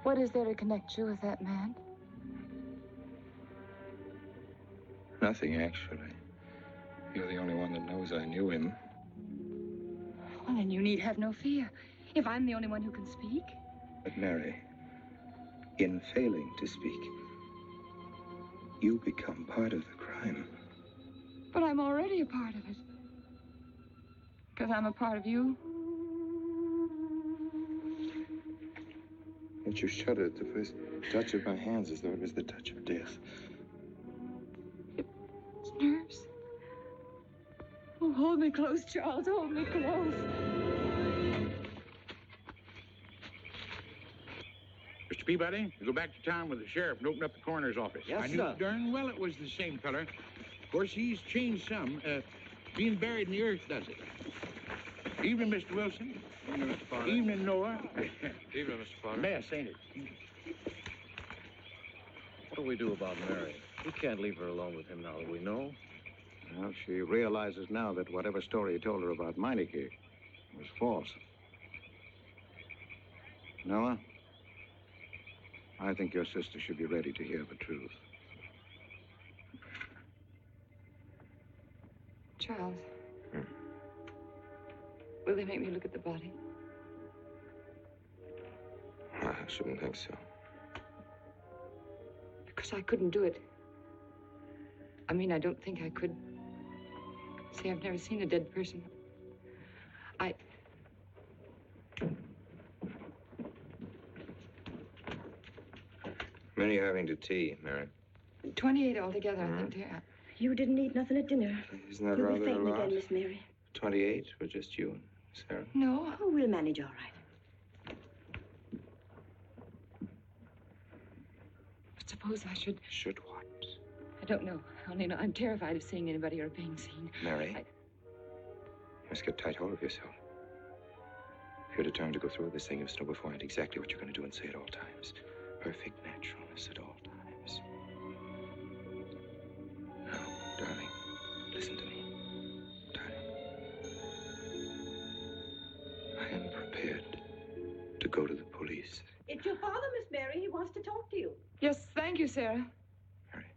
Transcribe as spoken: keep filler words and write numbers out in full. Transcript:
What is there to connect you with that man? Nothing, actually. You're the only one that knows I knew him. Well, then you need have no fear. If I'm the only one who can speak. But Mary, in failing to speak, you become part of the crime. But I'm already a part of it. Because I'm a part of you. Don't you shudder at the first touch of my hands as though it was the touch of death? It's nerves. Oh, hold me close, Charles. Hold me close. Mister Peabody, you go back to town with the sheriff and open up the coroner's office. Yes, I knew sir. darn well it was the same feller. Of course, he's changed some. Uh, being buried in the earth does it. Evening, Mister Wilson. Evening, Mister Potter. Evening, Noah. Evening, Mister Potter. Mess, ain't it? What do we do about Mary? We can't leave her alone with him now that we know. Well, she realizes now that whatever story he told her about Meineke was false. Noah, I think your sister should be ready to hear the truth. Charles. Hmm. Will they make me look at the body? I shouldn't think so. Because I couldn't do it. I mean, I don't think I could say I've never seen a dead person. I... Many are having to tea, Mary. twenty-eight altogether, Mm-hmm. I think, dear. You didn't eat nothing at dinner. Isn't that You'll rather be a fainting lot? again, Miss Mary. twenty-eight for just you and Sarah? No. Oh, we'll manage all right. But suppose I should... Should what? I don't know. I only know I'm terrified of seeing anybody or being seen. Mary, I... you must get tight hold of yourself. If you're determined to go through with this thing, you must know beforehand exactly what you're going to do and say at all times. Perfect naturalness at all times. Now, darling, listen to me. Darling. I am prepared to go to the police. It's your father, Miss Mary. He wants to talk to you. Yes, thank you, Sarah.